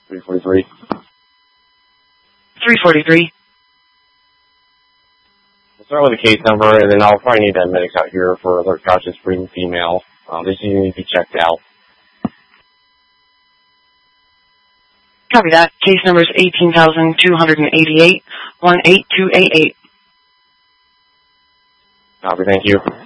343. 343. We'll start with the case number, and then I'll probably need that medics out here for alert cautious breathing female. They should need to be checked out. Copy that. Case number is 18,288, 18288. Copy, thank you.